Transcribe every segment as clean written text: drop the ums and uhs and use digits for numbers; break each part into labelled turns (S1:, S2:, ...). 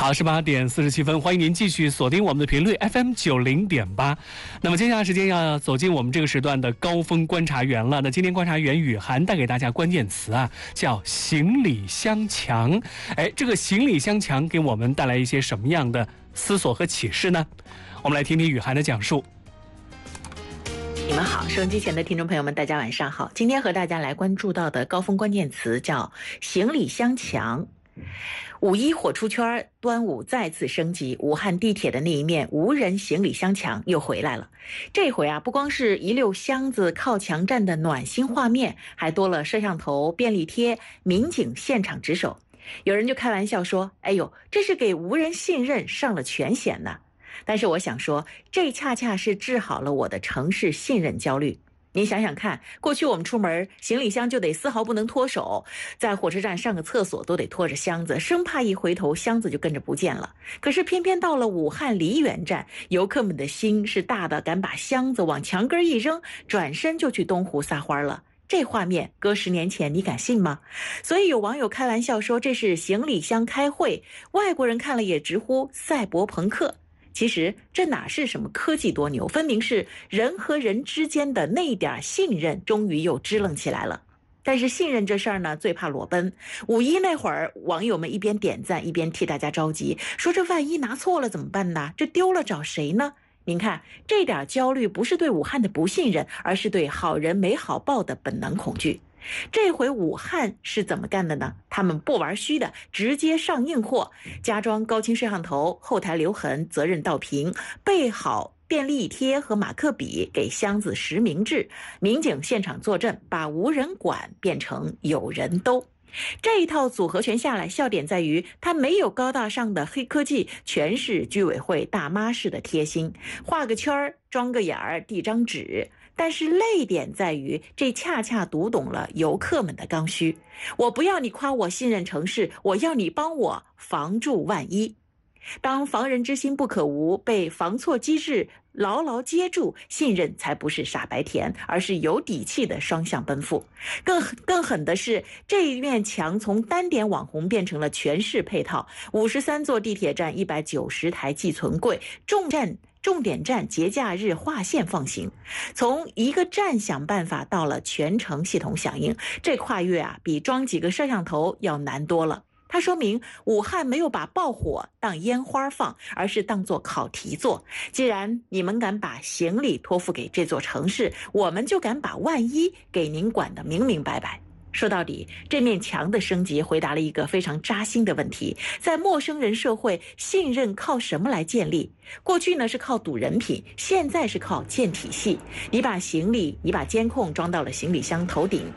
S1: 好，18:47，欢迎您继续锁定我们的频率 FM90.8。那么接下来时间要走进我们这个时段的高峰观察员了。那今天观察员雨涵带给大家关键词啊，叫行李箱墙。这个行李箱墙给我们带来一些什么样的思索和启示呢？我们来听听雨涵的讲述。
S2: 你们好，收音机前的听众朋友们，大家晚上好。今天和大家来关注到的高峰关键词叫行李箱墙。5·1火出圈，端午再次升级，武汉地铁的那一面无人行李箱墙又回来了。这回啊，不光是一溜箱子靠墙站的暖心画面，还多了摄像头、便利贴、民警现场值守。有人就开玩笑说：“哎呦，这是给无人信任上了全险呢。”但是我想说，这恰恰是治好了我的城市信任焦虑。您想想看，过去我们出门行李箱就得丝毫不能脱手，在火车站上个厕所都得拖着箱子，生怕一回头箱子就跟着不见了。可是偏偏到了武汉梨园站，游客们的心是大的，敢把箱子往墙根一扔，转身就去东湖撒欢了。这画面搁10年前你敢信吗？所以有网友开玩笑说这是行李箱开会，外国人看了也直呼赛博朋克。其实这哪是什么科技多牛，分明是人和人之间的那一点信任终于又支棱起来了。但是信任这事儿呢，最怕裸奔。5·1那会儿，网友们一边点赞一边替大家着急，说这万一拿错了怎么办呢？这丢了找谁呢？您看，这点焦虑不是对武汉的不信任，而是对好人没好报的本能恐惧。这回武汉是怎么干的呢？他们不玩虚的，直接上硬货，加装高清摄像头，后台留痕，责任倒平，备好便利贴和马克笔，给箱子实名制，民警现场坐镇，把无人管变成有人兜。这一套组合拳下来，笑点在于它没有高大上的黑科技，全是居委会大妈式的贴心，画个圈装个眼儿，递张纸。但是泪点在于，这恰恰读懂了游客们的刚需。我不要你夸我信任城市，我要你帮我防住万一。当防人之心不可无，被防错机制牢牢接住，信任才不是傻白甜，而是有底气的双向奔赴。更狠的是，这一面墙从单点网红变成了全市配套，53座地铁站，190台寄存柜，重点站节假日划线放行，从一个站想办法到了全程系统响应，这跨越啊，比装几个摄像头要难多了。它说明武汉没有把爆火当烟花放，而是当作考题做。既然你们敢把行李托付给这座城市，我们就敢把万一给您管得明明白白。说到底，这面墙的升级回答了一个非常扎心的问题：在陌生人社会，信任靠什么来建立？过去呢是靠赌人品，现在是靠建体系。你把监控装到了行李箱头顶，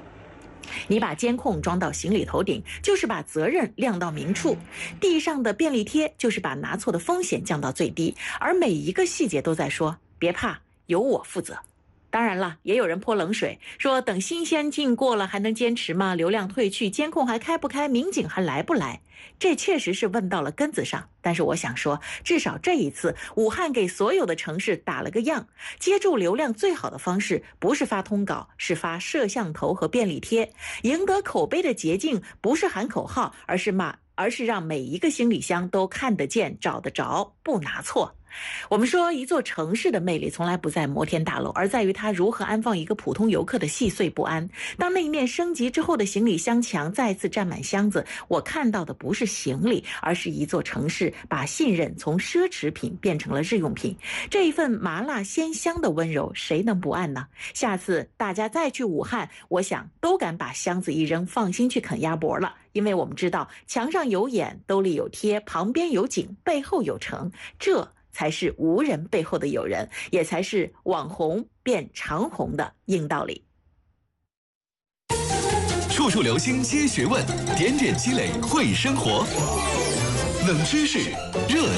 S2: 就是把责任亮到明处，地上的便利贴就是把拿错的风险降到最低，而每一个细节都在说别怕，由我负责。当然了，也有人泼冷水，说等新鲜劲过了还能坚持吗？流量退去，监控还开不开？民警还来不来？这确实是问到了根子上。但是我想说，至少这一次，武汉给所有的城市打了个样。接住流量最好的方式，不是发通稿，是发摄像头和便利贴。赢得口碑的捷径，不是喊口号，而是让每一个行李箱都看得见、找得着，不拿错。我们说一座城市的魅力从来不在摩天大楼，而在于它如何安放一个普通游客的细碎不安。当那一面升级之后的行李箱墙再次占满箱子，我看到的不是行李，而是一座城市把信任从奢侈品变成了日用品。这一份麻辣鲜香的温柔，谁能不爱呢？下次大家再去武汉，我想都敢把箱子一扔，放心去啃鸭脖了。因为我们知道墙上有眼，兜里有贴，旁边有景，背后有城，这才是无人背后的有人，也才是网红变长红的硬道理。
S3: 处处留心接学问，点点积累会生活。冷知识，热